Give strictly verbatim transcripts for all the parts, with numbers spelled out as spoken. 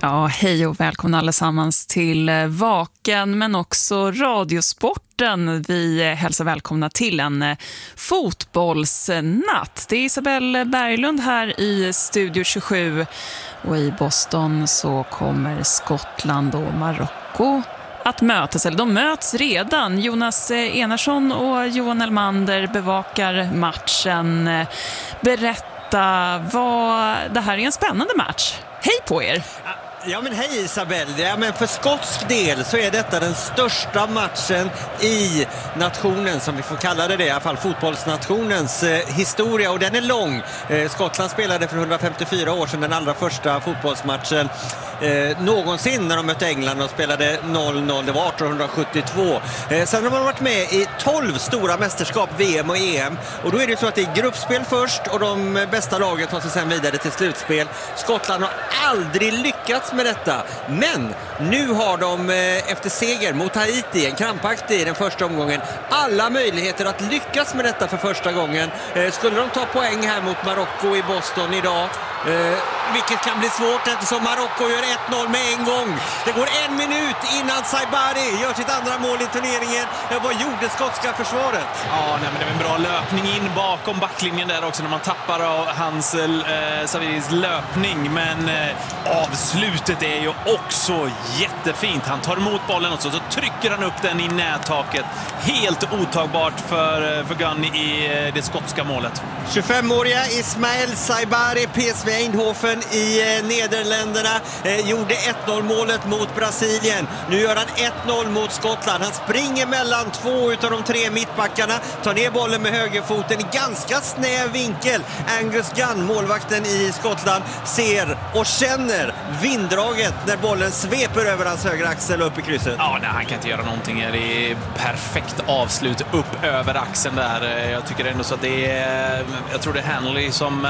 Ja, hej och välkomna allesammans till Vaken men också Radiosporten. Vi hälsar välkomna till en fotbollsnatt. Det är Isabelle Berglund här i Studio tjugosju och i Boston så kommer Skottland och Marocko att mötas, eller de möts redan. Jonas Enarsson och Johan Elmander bevakar matchen. Berätta vad det här är en spännande match. Hej på er! Ja men hej Isabelle, ja, men för skotsk del så är detta den största matchen i nationen, som vi får kalla det, det i alla fall fotbollsnationens eh, historia, och den är lång. Eh, Skottland spelade för hundrafemtiofyra år sedan den allra första fotbollsmatchen eh, någonsin när de mötte England och spelade noll noll, det var artonhundrasjuttiotvå. Eh, sen har man varit med i tolv stora mästerskap, V M och E M, och då är det så att det är gruppspel först och de bästa lagen tar sig sen vidare till slutspel. Skottland har aldrig lyckats med detta, men nu har de efter seger mot Haiti, en krampaktig i den första omgången, alla möjligheter att lyckas med detta för första gången. Skulle de ta poäng här mot Marocko i Boston idag, Eh, vilket kan bli svårt eftersom Marocko gör ett noll med en gång. Det går en minut innan Saibari gör sitt andra mål i turneringen. Eh, vad gjorde skotska försvaret? Ja, nej, men det var en bra löpning in bakom backlinjen där också när man tappar av hans eh, Saviris löpning. Men eh, avslutet är ju också jättefint. Han tar emot bollen och så, så trycker han upp den i nättaket. Helt otagbart för, för Gunn i eh, det skotska målet. tjugofemåriga Ismael Saibari, P S V Eindhoven i eh, Nederländerna, eh, gjorde ett noll målet mot Brasilien. Nu gör han ett noll mot Skottland. Han springer mellan två utav de tre mittbackarna, tar ner bollen med högerfoten i ganska snäv vinkel. Angus Gunn, målvakten i Skottland, ser och känner vinddraget när bollen sveper över hans högra axel upp i krysset. Ja, nej, han kan inte göra någonting. Det är perfekt avslut upp över axeln där. Jag tycker ändå så att det är, jag tror det är Hanley som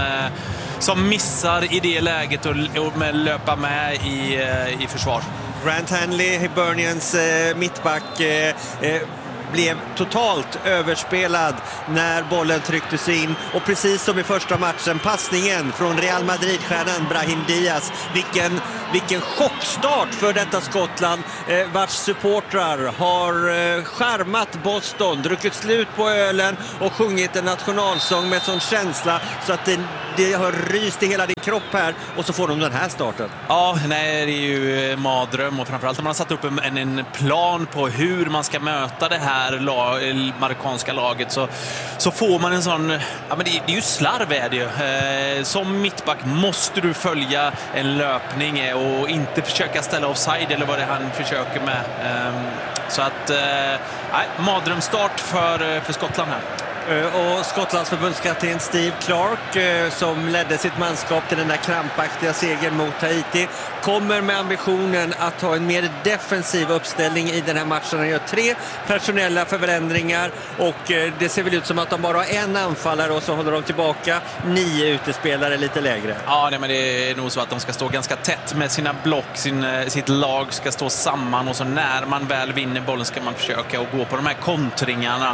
som missar i det läget och, och med löpa med i, i försvar. Grant Hanley, Hibernians eh, mittback, eh, eh, blev totalt överspelad när bollen trycktes in, och precis som i första matchen, passningen från Real Madrid-stjärnan Brahim Diaz, vilken, vilken chockstart för detta Skottland, eh, vars supportrar har eh, skärmat Boston, druckit slut på ölen och sjungit en nationalsång med sån känsla så att det, det har ryst i hela din kropp här, och så får de den här starten. Ja, nej, det är ju madröm, och framförallt när man har satt upp en, en plan på hur man ska möta det här lag, marockanska laget, så, så får man en sån, ja men det, det är ju slarv är det ju. Eh, som mittback måste du följa en löpning och inte försöka ställa offside eller vad det är han försöker med. Eh, så att, eh, nej, madrömstart för, för Skottland här. Och Skottlands förbundskapten Steve Clark, som ledde sitt manskap till den där krampaktiga segern mot Haiti, kommer med ambitionen att ha en mer defensiv uppställning i den här matchen. Han gör tre personella förändringar, och det ser väl ut som att de bara har en anfallare och så håller de tillbaka nio utespelare lite lägre. Ja, nej, men det är nog så att de ska stå ganska tätt med sina block, sin, sitt lag ska stå samman, och så när man väl vinner bollen ska man försöka att gå på de här kontringarna.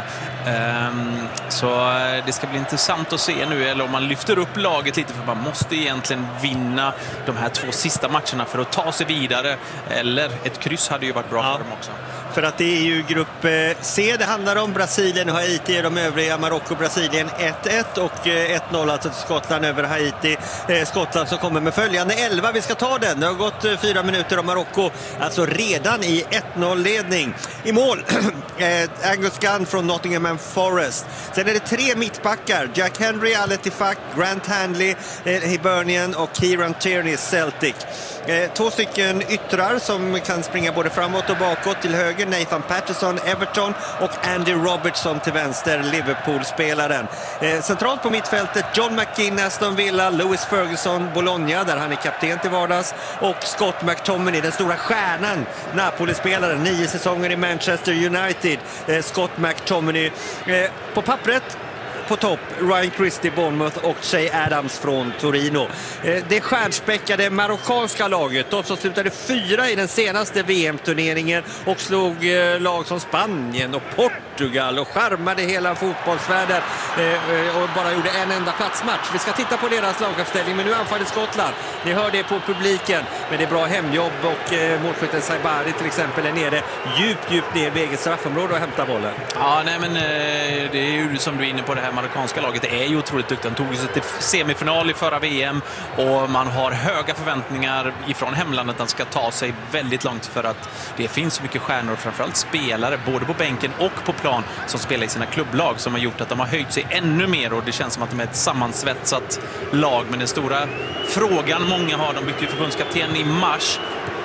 Um, Så det ska bli intressant att se nu, eller om man lyfter upp laget lite, för man måste egentligen vinna de här två sista matcherna för att ta sig vidare, eller ett kryss hade ju varit bra, ja, för dem också. För att det är ju grupp C det handlar om. Brasilien och Haiti är de övriga. Marocko, Brasilien ett ett och ett noll alltså till Skottland över Haiti. Skottland som kommer med följande elva. Vi ska ta den. Det har gått fyra minuter och Marocko alltså redan i ett noll-ledning. I mål Angus Gunn från Nottingham Forest. Sen är det tre mittbackar. Jack Henry, Aletifak, Grant Hanley, Hibernian och Kieran Tierney, Celtic. Två stycken yttrar som kan springa både framåt och bakåt. Till höger Nathan Patterson, Everton, och Andy Robertson till vänster, Liverpool-spelaren. Eh, centralt på mittfältet John McKinn, Aston Villa, Lewis Ferguson, Bologna, där han är kapten till vardags, och Scott McTominay, den stora stjärnan, Napoli-spelaren, nio säsonger i Manchester United. Eh, Scott McTominay. Eh, på pappret på topp Ryan Christie, Bournemouth, och Che Adams från Torino. Det stjärnspäckade marockanska laget, de som slutade fyra i den senaste V M-turneringen och slog lag som Spanien och Portugal Portugal och charmade hela fotbollsvärlden eh, och bara gjorde en enda platsmatch. Vi ska titta på deras laguppställning, men nu anfaller Skottland. Ni hör det på publiken, men det är bra hemjobb och eh, målskytten Saibari till exempel är nere djupt, djupt ner vid eget straffområde och hämtar bollen. Ja, nej men eh, det är ju som du är inne på, det här marockanska laget. Det är ju otroligt duktigt. De tog sig till semifinal i förra V M och man har höga förväntningar ifrån hemlandet att han ska ta sig väldigt långt, för att det finns så mycket stjärnor, framförallt spelare både på bänken och på plan som spelar i sina klubblag, som har gjort att de har höjt sig ännu mer, och det känns som att de är ett sammansvetsat lag. Men den stora frågan många har, de bytte ju förbundskapten i mars,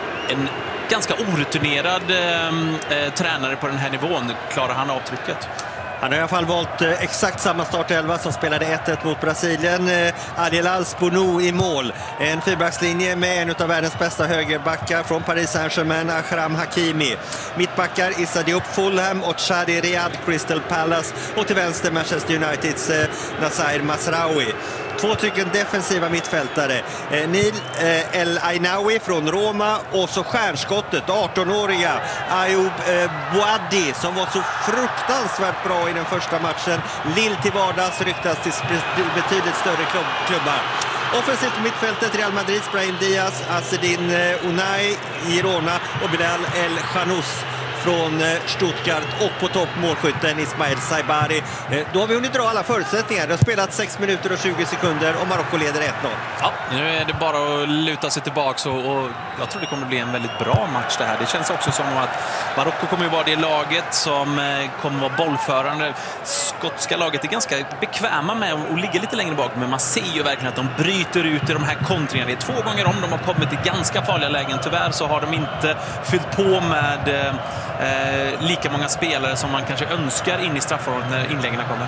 en ganska orutinerad eh, tränare på den här nivån. Klarar han avtrycket? Han har i alla fall valt eh, exakt samma startelva som spelade ett ett mot Brasilien. Eh, Adel Al-Spounou i mål. En fyrbackslinje med en av världens bästa högerbackar från Paris Saint-Germain, Akram Hakimi. Mittbackar Issa Diop, Fulham, och Chadi Riyad, Crystal Palace. Och till vänster Manchester Uniteds eh, Nasser Masraoui. Två stycken defensiva mittfältare. Eh, Neil eh, El Ainaoui från Roma, och så stjärnskottet, arton-åriga Ayoub eh, Boadi, som var så fruktansvärt bra i den första matchen. Lille till vardags, ryktas till betydligt större klubb klubbar. Offensivt på mittfältet Real Madrids Brahim Diaz, Azzedine eh, Unai, Girona och Bilal El Khanous från Stuttgart, och på topp målskytten Ismail Saibari. Då har vi hunnit dra alla förutsättningar. Det har spelat sex minuter och tjugo sekunder och Marocko leder ett noll. Ja, nu är det bara att luta sig tillbaka, och, och jag tror det kommer bli en väldigt bra match det här. Det känns också som att Marocko kommer att vara det laget som kommer att vara bollförande. Skotska laget är ganska bekväma med att ligga lite längre bak, men man ser ju verkligen att de bryter ut i de här kontringarna. Det är två gånger om de har kommit i ganska farliga lägen. Tyvärr så har de inte fyllt på med Eh, lika många spelare som man kanske önskar in i straffområdet när inläggen kommer.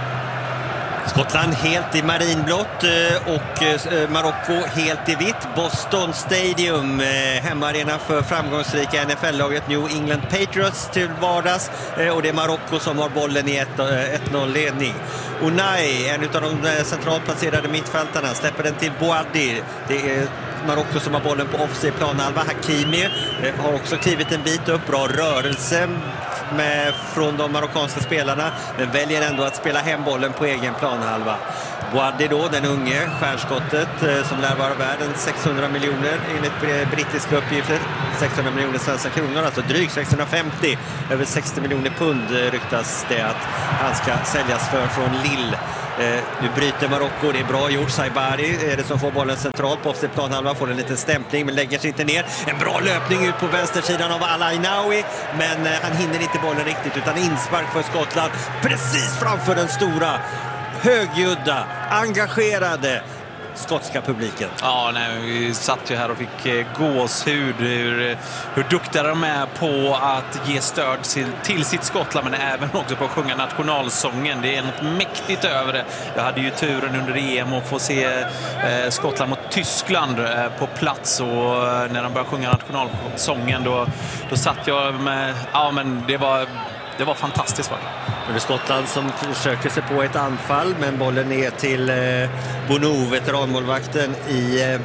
Skottland helt i marinblått och Marocko helt i vitt. Boston Stadium, hemmaarena för framgångsrika N F L-laget New England Patriots till vardags, och det är Marocko som har bollen i ett noll-ledning. Unai, en av de centralt placerade mittfältarna, släpper den till Boadi. Det är Marocko som har bollen på offside planhalva. Hakimi har också klivit en bit upp, bra rörelse med, från de marockanska spelarna, men väljer ändå att spela hem bollen på egen planhalva. Boadi då, den unge stjärnskottet som lär vara värden sexhundra miljoner enligt brittiska uppgifter, sexhundra miljoner svenska kronor, alltså drygt sexhundrafemtio, över sextio miljoner pund ryktas det att han ska säljas för från Lille. Eh, nu bryter Marocko, det är bra gjort. Saibari är det som får bollen centralt på offside planhalva, får en liten stämpling men lägger sig inte ner. En bra löpning ut på vänstersidan av El Ainaoui, men eh, han hinner inte bollen riktigt, utan inspark för Skottland precis framför den stora, högljudda, engagerade skotska publiken. Ja, nej, vi satt ju här och fick eh, gåshud hur, hur duktiga de är på att ge stöd till, till sitt Skottland, men även också på att sjunga nationalsången. Det är något mäktigt över det. Jag hade ju turen under E M att få se eh, Skottland mot Tyskland eh, på plats, och eh, när de började sjunga nationalsången då, då satt jag med, ja men det var Det var fantastiskt. Va? Det är Skottland som försöker sig på ett anfall, men bollen ner till eh, Bonou, veteranmålvakten i eh,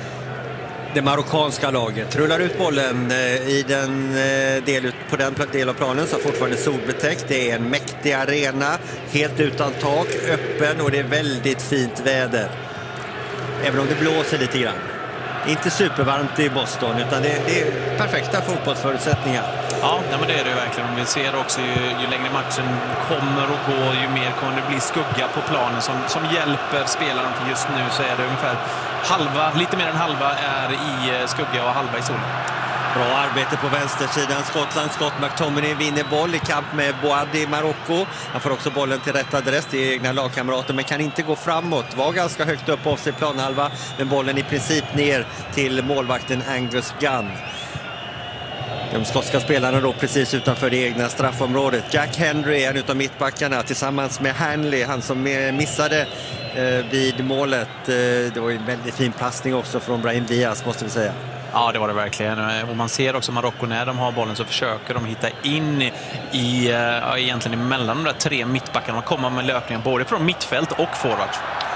det marockanska laget. Rullar ut bollen eh, i den, eh, del, på den del av planen som fortfarande är solbetäckt. Det är en mäktig arena, helt utan tak, öppen, och det är väldigt fint väder. Även om det blåser lite grann. Inte supervarmt i Boston, utan det, det är perfekta fotbollsförutsättningar. Ja, nej, men det är det verkligen. Vi ser också ju, ju längre matchen kommer och går, ju mer kommer det bli skugga på planen som, som hjälper spelarna. För just nu så är det ungefär halva, lite mer än halva är i skugga och halva i solen. Bra arbete på vänstersidan. Skottland, Scott McTominay vinner boll i kamp med Boadi i Marocko. Han får också bollen till rätt adress till egna lagkamrater, men kan inte gå framåt. Var ganska högt upp på sig planhalva, men bollen i princip ner till målvakten Angus Gunn. De skotska spelarna då precis utanför det egna straffområdet. Jack Hendry är en utav mittbackarna tillsammans med Hanley, han som missade eh, vid målet. Eh, det var en väldigt fin passning också från Brahim Diaz, måste vi säga. Ja, det var det verkligen. Och man ser också Marocko, när de har bollen så försöker de hitta in i, ja, egentligen mellan de där tre mittbackarna. Man kommer med löpningar både från mittfält och forward.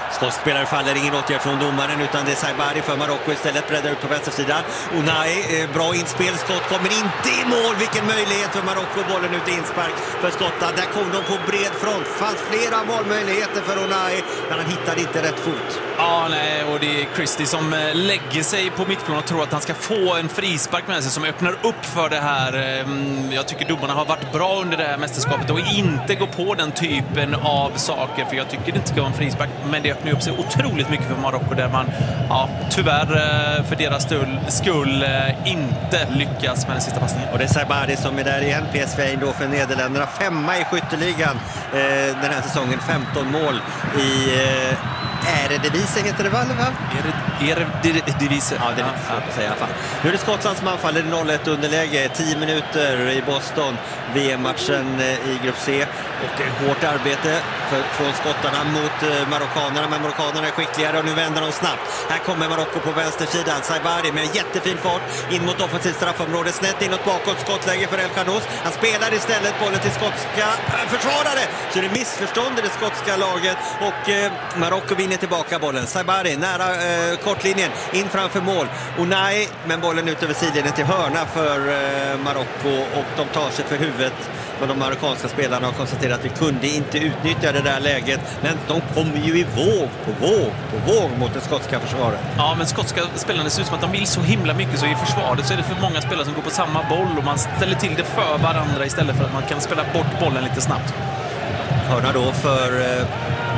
Skotsk spelare faller, ingen åtgärd från domaren, utan det är Saibari för Marocko istället, breddar ut på vänstersidan. Unai, eh, bra inspel, skott kommer inte i mål. Vilken möjlighet för Marocko, bollen ut i inspark för Skottland. Där kom de på bred front, fanns flera målmöjligheter för Unai, men han hittade inte rätt fot. Ja, nej, och det är Christie som lägger sig på mittplan och tror att han ska få en frispark med sig som öppnar upp för det här. Jag tycker domarna har varit bra under det här mästerskapet och inte gå på den typen av saker, för jag tycker det inte ska vara en frispark, men det öppnar upp sig otroligt mycket för Marocko där man, ja, tyvärr för deras skull, skull inte lyckas med den sista passningen. Och det är Saibari som är där igen, P S V då för Nederländerna, femma i skytteligan eh, den här säsongen, femton mål i eh, Eredivisie heter det väl, va? Eredivisie. Ja, det är lite svårt att säga i alla fall. Nu är det Skottland som anfaller, noll ett underläge, tio minuter i Boston, V M-matchen i grupp C. Och det är hårt arbete för, från skottarna mot eh, marockanerna, men marockanerna är skickligare och nu vänder de snabbt. Här kommer Marocko på vänstersidan, Saibari med en jättefin fart in mot offensivt straffområde, snett inåt bakåt, skottläge för El Khanous. Han spelar istället bollen till skotska äh, försvarare, så det är missförstånd i det skotska laget och eh, Marocko vinner tillbaka bollen. Saibari nära eh, kortlinjen, in framför mål. Unai, men bollen ut över sidlinjen till hörna för eh, Marocko och de tar sig för huvudet. Men de marockanska spelarna har konstaterat att vi kunde inte utnyttja det där läget, men de kommer ju i våg på våg på våg mot det skotska försvaret. Ja, men skotska spelarna ser ut som att de vill så himla mycket, så i försvaret så är det för många spelare som går på samma boll och man ställer till det för varandra istället för att man kan spela bort bollen lite snabbt. Hörna då för eh,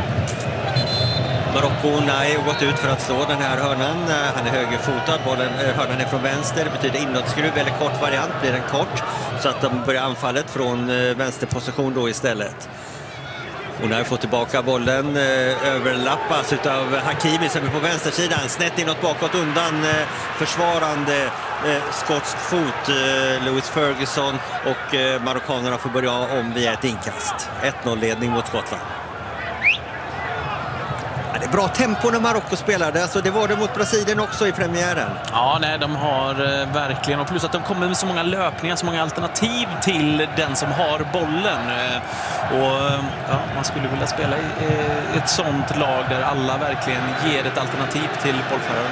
Marocko. Unai har gått ut för att slå den här hörnan. Han är högerfotad, bollen, hörnan är från vänster, det betyder inåtskruv eller kort variant, blir den kort, så att de börjar anfallet från vänsterposition då istället. Unai får tillbaka bollen, överlappas utav Hakimi som är på vänstersidan, snett inåt bakåt undan försvarande skotsk fot, Lewis Ferguson, och marockanerna får börja om via ett inkast. ett noll ledning mot Skottland. Det är bra tempo när Marocko spelade, alltså det var det mot Brasilien också i premiären. Ja, nej, de har eh, verkligen, och plus att de kommer med så många löpningar, så många alternativ till den som har bollen. Eh, och ja, man skulle vilja spela i eh, ett sånt lag där alla verkligen ger ett alternativ till bollföraren.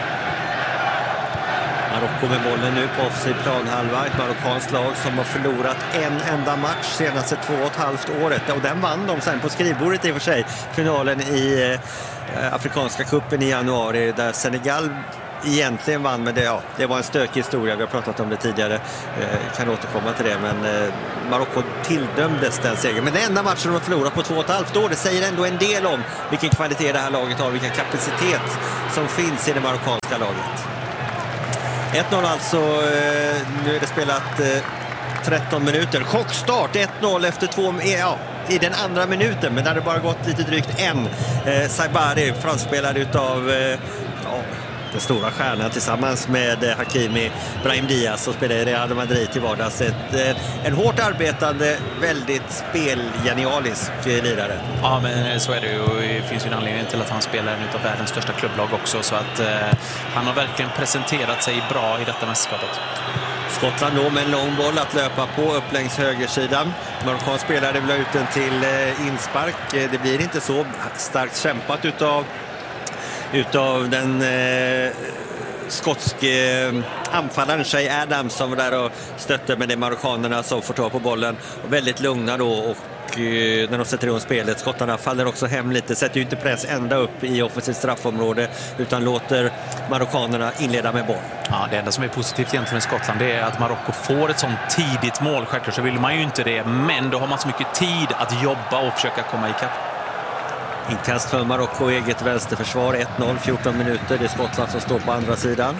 Marocko med bollen nu på offensiv planhalva, ett marockanskt lag som har förlorat en enda match senaste två och ett halvt året, och den vann de sen på skrivbordet i och för sig, finalen i eh, Afrikanska kuppen i januari där Senegal egentligen vann, men det, ja, det var en stökig historia, vi har pratat om det tidigare, eh, kan återkomma till det, men eh, Marocko tilldömdes den segern, men det enda matchen de har förlorat på två och ett halvt år, det säger ändå en del om vilken kvalitet det här laget har, vilken kapacitet som finns i det marockanska laget. ett noll alltså, nu är det spelat tretton minuter. Chockstart, ett noll efter två, ja, i den andra minuten, men där det bara gått lite drygt en. Saibari, framspelad utav ja, den stora stjärnan tillsammans med Hakimi, Brahim Diaz, och spelar i Real Madrid till vardags. Ett, en hårt arbetande, väldigt spelgenialisk lirare. Ja, men så är det ju. Det finns ju en anledning till att han spelar en av världens största klubblag också, så att eh, han har verkligen presenterat sig bra i detta mästerskapet. Skottland då med en lång boll att löpa på upp längs högersidan. Marockan spelare vill ha ut den till eh, inspark. Det blir inte så starkt kämpat utav utav den eh, skotske eh, anfallaren Shay Adams som var där och stötte, med de marockanerna som får ta på bollen, och väldigt lugna då, och eh, när de sätter igång spelet, skottarna faller också hem lite, sätter ju inte press ända upp i offensivt straffområde utan låter marockanerna inleda med boll. Ja, det enda som är positivt egentligen i Skottland, det är att Marocko får ett sånt tidigt mål. Självklart så vill man ju inte det, men då har man så mycket tid att jobba och försöka komma ikapp. Inkast för Marocko, eget vänsterförsvar, ett noll, fjorton minuter. Det är Skottland som står på andra sidan.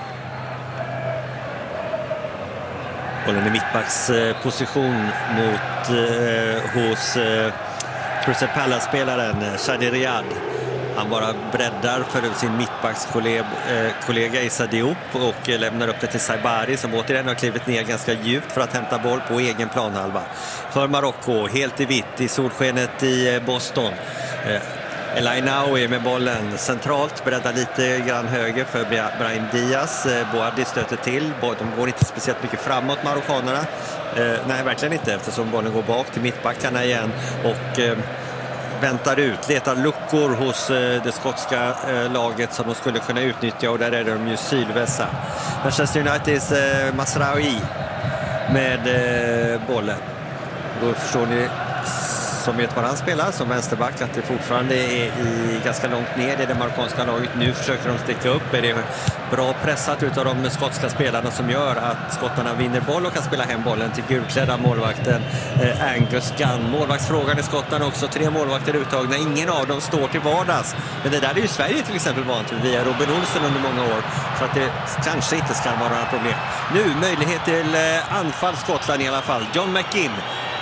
Bollen i mittbacksposition mot eh, hos eh, Crystal Palace-spelaren Shadi Riyad. Han bara breddar för sin mittbackskollega Issa Diop och lämnar upp det till Saibari som återigen har klivit ner ganska djupt för att hämta boll på egen planhalva. För Marocko, helt i vitt i solskenet i Boston. El Ainaoui med bollen centralt, breddar lite grann höger för Brahim Diaz. Boadi stöter till, de går inte speciellt mycket framåt, marockanerna. Nej, verkligen inte, eftersom bollen går bak till mittbackarna igen, och väntar ut, letar luckor hos eh, det skotska eh, laget som de skulle kunna utnyttja, och där är de ju sylvässa. Manchester Uniteds eh, Mazraoui med eh, bollen. Då förstår ni som vet var han spelar som vänsterback att det fortfarande är i ganska långt ner i det marockanska laget. Nu försöker de sticka upp. Är det bra pressat utav de skotska spelarna som gör att skottarna vinner boll och kan spela hem bollen till gulklädda målvakten eh, Angus Gunn. Målvaktsfrågan i Skottland också. Tre målvakter uttagna. Ingen av dem står till vardags. Men det där är ju Sverige till exempel vant vid via Robin Olsen under många år. Så att det kanske inte ska vara några problem. Nu möjlighet till eh, anfall Skottland i alla fall. John McGinn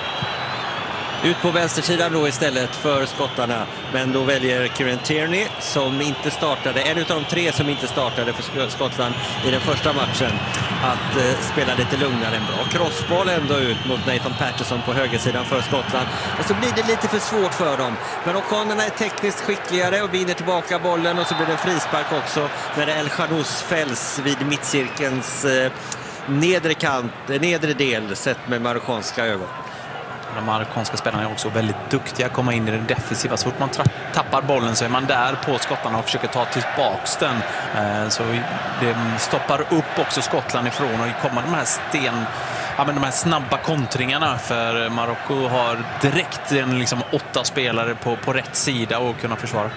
ut på vänstersidan då istället för skottarna. Men då väljer Kieran Tierney som inte startade, en av de tre som inte startade för Skottland i den första matchen, att eh, spela lite lugnare. En bra crossboll ändå ut mot Nathan Patterson på högersidan för Skottland. Men så blir det lite för svårt för dem. Marockanerna är tekniskt skickligare och vinner tillbaka bollen, och så blir det en frispark också när El Khanous fälls vid mittcirkelns eh, nedre kant, nedre del sett med marockanska ögon. De marockanska spelarna är också väldigt duktiga att komma in i den defensiva. Så fort man tappar bollen så är man där på skottarna och försöker ta tillbaks den. Så det stoppar upp också Skottland ifrån och kommer de här sten, ja, men de här snabba kontringarna, för Marocko har direkt en, liksom, åtta spelare på, på rätt sida och kunna försvara.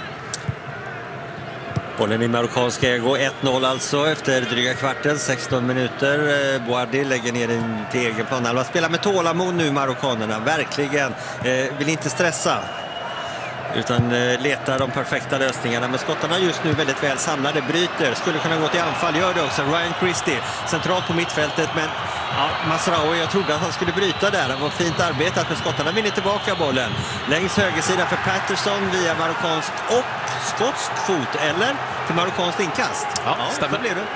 Bollen i marockanska ägo, ett noll alltså efter dryga kvarten, sexton minuter. Boardi lägger ner den till egen plan. Alla spelar med tålamod nu, marockanerna. Verkligen. Eh, vill inte stressa, utan eh, letar de perfekta lösningarna. Men skottarna just nu väldigt väl samlade, bryter. Skulle kunna gå till anfall, gör det också. Ryan Christie centralt på mittfältet, men ja, Mazraoui, jag trodde att han skulle bryta där. Det var fint arbetat, men skottarna vinner tillbaka bollen. Längs högersidan för Patterson via marockansk och skotsk fot, eller till marockanskt inkast. Ja, ja, stämmer. Så blev det.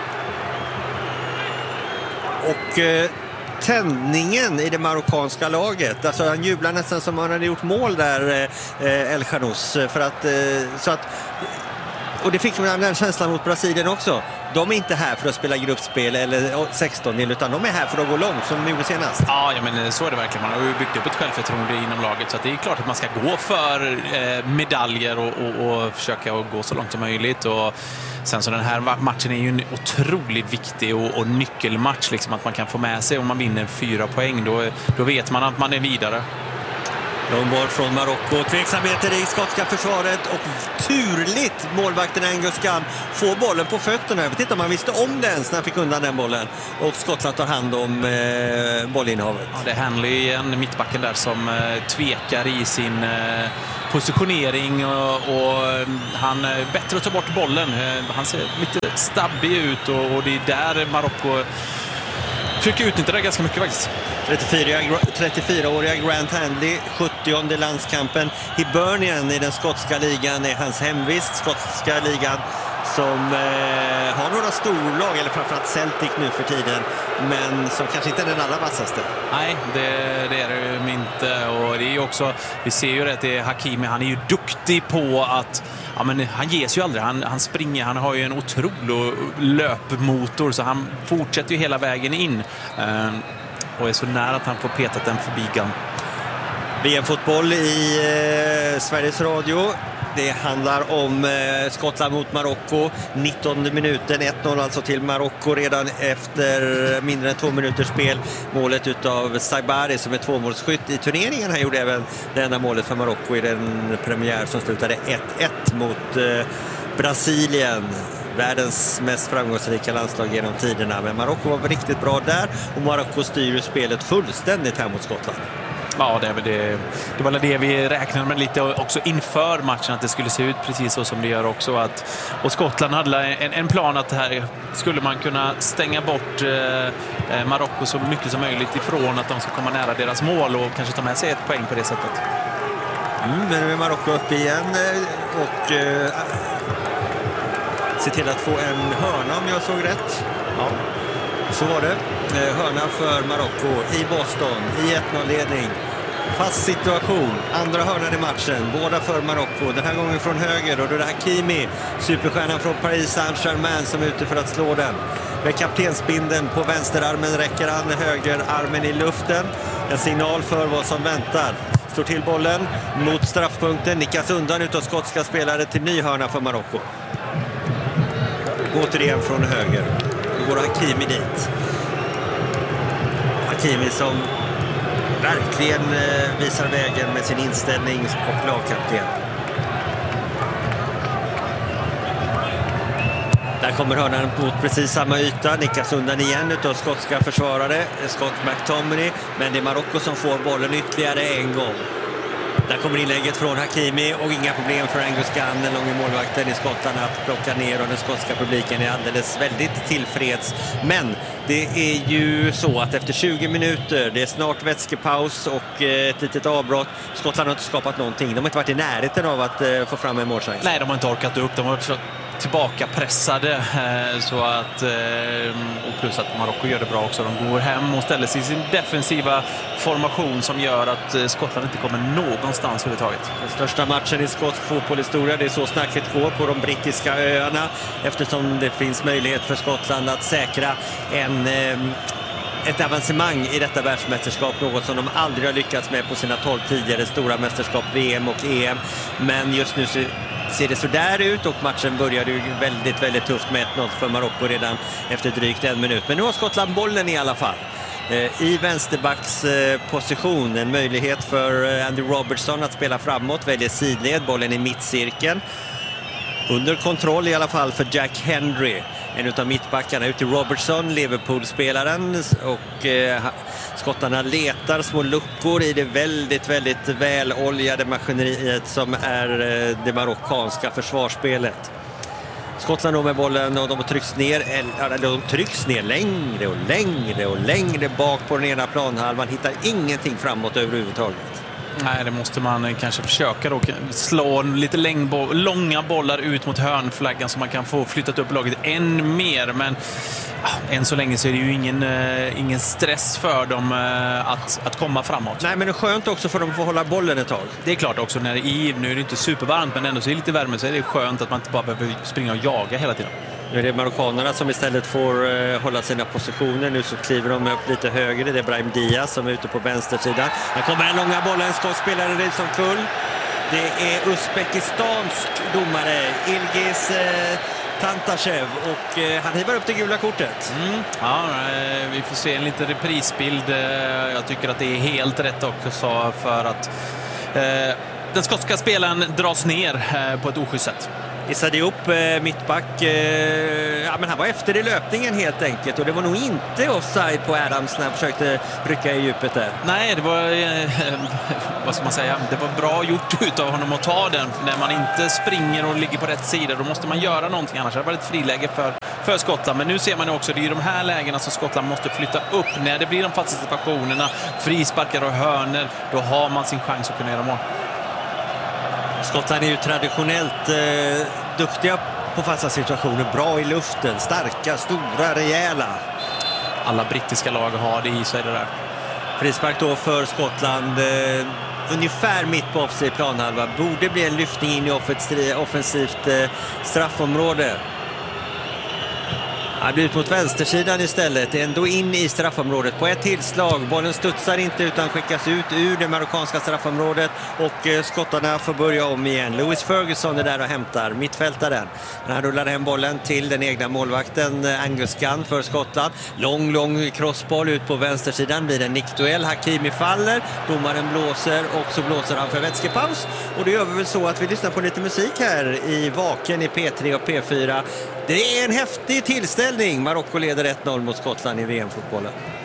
Och eh, tändningen i det marockanska laget. Alltså han jublar nästan som han hade gjort mål där, eh, El Khanous, för att, eh, så att, och det fick man den känslan mot Brasilien också. De är inte här för att spela gruppspel eller sexton, utan de är här för att gå långt som de gjorde senast. Ja, ja, men så är det verkligen. Man har ju byggt upp ett självförtroende inom laget, så att det är klart att man ska gå för eh, medaljer och, och, och försöka gå så långt som möjligt. Och sen så den här matchen är ju en otroligt viktig och, och nyckelmatch, liksom, att man kan få med sig om man vinner fyra poäng. Då, då vet man att man är vidare. Långboll från Marocko, tveksamheter i skotska försvaret, och turligt målvakten Angus Gunn får bollen på fötterna. Jag vet inte om man visste om den när han fick undan den bollen, och Skottland tar hand om eh, bollinnehavet. Ja, det är Hanley igen, mittbacken där, som eh, tvekar i sin eh, positionering, och, och han är bättre att ta bort bollen. Eh, han ser lite stabbig ut, och, och det är där Marocko försöker utnyttja det ganska mycket faktiskt. trettiofyraåriga Grant Handley, sjuttionde landskampen. Hibernian i den skotska ligan är hans hemvist. Skotska ligan som eh, har några storlag, eller framförallt Celtic nu för tiden, men som kanske inte är den allra vassaste. Nej, det, det är det ju inte. Och det är ju också, vi ser ju att det är Hakimi, han är ju duktig på att, ja, men han ges ju aldrig, han, han springer, han har ju en otrolig löpmotor, så han fortsätter ju hela vägen in eh, och är så nära att han får petat den förbi Gunn. V M-fotboll i eh, Sveriges Radio. Det handlar om eh, Skottland mot Marocko. nittonde minuten, ett noll alltså till Marocko redan efter mindre än två minuters spel. Målet utav Sagbari som är tvåmålsskytt i turneringen. Han gjorde även det enda målet för Marocko i den premiär som slutade ett ett mot eh, Brasilien. Världens mest framgångsrika landslag genom tiderna. Men Marocko var riktigt bra där, och Marocko styr spelet fullständigt här mot Skottland. Ja, det, det, det var det vi räknade med lite också inför matchen, att det skulle se ut precis så som det gör också. Att, och Skottland hade en, en plan att här skulle man kunna stänga bort eh, Marocko så mycket som möjligt ifrån att de ska komma nära deras mål och kanske ta med sig ett poäng på det sättet. Mm, men nu är Marocko upp igen och eh, se till att få en hörna om jag såg rätt. Ja, så var det. Hörna för Marocko i Boston i ett noll-ledning. Fast situation. Andra hörnan i matchen. Båda för Marocko. Den här gången från höger. Och då är det Hakimi, superstjärnan från Paris Saint-Germain, som är ute för att slå den. Med kaptensbindeln på vänsterarmen räcker han högerarmen i luften. En signal för vad som väntar. slår till bollen mot straffpunkten, nickas undan utav skotska spelare till ny hörna för Marocko. Återigen från höger. Då går Hakimi dit. Hakimi som verkligen visar vägen med sin inställning och lagkapten. Där kommer hörnan mot precis samma yta, nickas undan igen utav skotska försvarare, Scott McTominay, men det är Marocko som får bollen ytterligare en gång. Där kommer inlägget från Hakimi och inga problem för Angus Gunn, den långa målvakten i Skottland, att plocka ner, och den skotska publiken är alldeles väldigt tillfreds. Men det är ju så att efter tjugo minuter, det är snart vätskepaus och ett litet avbrott. Skottland har inte skapat någonting. De har inte varit i närheten av att få fram en målchans. Nej, de har inte orkat upp. De har tillbaka pressade så att, och plus att Marocko gör det bra också. De går hem och ställer sig i sin defensiva formation som gör att Skottland inte kommer någonstans överhuvudtaget. Den största matchen i skotsk fotbollshistoria, det är så snacket går på de brittiska öarna, eftersom det finns möjlighet för Skottland att säkra en ett avancemang i detta världsmästerskap, något som de aldrig har lyckats med på sina tolv tidigare stora mästerskap, V M och E M. Men just nu så ser det så där ut, och matchen började ju väldigt, väldigt tufft med ett noll för Marocko redan efter drygt en minut. Men nu har Skottland bollen i alla fall. I vänsterbacks position, en möjlighet för Andy Robertson att spela framåt, väljer sidled, bollen i mittcirkeln. Under kontroll i alla fall för Jack Hendry, en utav mittbackarna, ut till Robertson, Liverpool-spelaren, och eh, skottarna letar små luckor i det väldigt, väldigt väloljade maskineriet som är eh, det marockanska försvarsspelet. Skottland då med bollen, och de trycks ner, eller de trycks ner längre och längre och längre bak på den ena planhalvan, hittar ingenting framåt överhuvudtaget. Nej, det måste man kanske försöka då. Slå lite längbo- långa bollar ut mot hörnflaggan så man kan få flyttat upp laget än mer. Men ah, än så länge så är det ju ingen, uh, ingen stress för dem uh, att, att komma framåt. Nej, men det är skönt också för dem att få hålla bollen ett tag. Det är klart också, när i, nu är det inte supervarmt, men ändå så är det lite värme, så är det skönt att man inte bara behöver springa och jaga hela tiden. Nu är det marockanerna som istället får eh, hålla sina positioner. Nu så kliver de upp lite högre. Det är Brahim Diaz som är ute på vänstersidan. Här kommer den långa bollen. Skottspelare rids som kull. Det är Uzbekistansk domare Ilgiz eh, Tantashev, och eh, han hivar upp det gula kortet. Mm. Ja, eh, vi får se en liten reprisbild. Eh, jag tycker att det är helt rätt också, för att eh, den skotska spelaren dras ner eh, på ett oschysst sätt. Issa Diop, eh, mittback, eh, ja, men han var efter i löpningen helt enkelt, och det var nog inte offside på Adams när han försökte rycka i djupet där. Nej, det var eh, vad ska man säga, det var bra gjort utav honom att ta den. När man inte springer och ligger på rätt sida, då måste man göra någonting, annars är det ett friläge för, för Skottland. Men nu ser man också, det är i de här lägena som Skottland måste flytta upp. När det blir de fasta situationerna, frisparkar och hörner, då har man sin chans att kunna göra mål. Skottland är ju traditionellt eh, duktiga på fasta situationer, bra i luften, starka, stora, rejäla. Alla brittiska lag har det i sig, det där. Frispark då för Skottland, eh, ungefär mitt på offside planhalva. Borde bli en lyftning in i offensivt, offensivt eh, straffområde. Han blir ut mot vänstersidan istället, ändå in i straffområdet på ett tillslag. Bollen studsar inte utan skickas ut ur det marockanska straffområdet, och eh, skottarna får börja om igen. Lewis Ferguson är där och hämtar mittfältaren. Han rullar hem bollen till den egna målvakten Angus Gunn för Skottland. Lång, lång crossboll ut på vänstersidan, blir en nickduell. Hakimi faller, domaren blåser, och så blåser han för vätskepaus. Och det gör vi väl så att vi lyssnar på lite musik här i Vaken i P tre och P fyra. Det är en häftig tillställning. Marocko leder ett noll mot Skottland i V M-fotbollen.